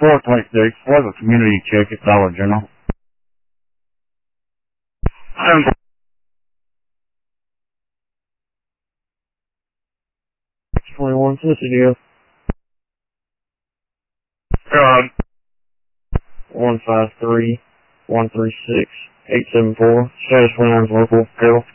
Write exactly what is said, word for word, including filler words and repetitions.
four twenty-six was a community check at Dollar General. I'm twenty-one to the studio. God. one five three, one three six, eight seven four. Status one local. Go.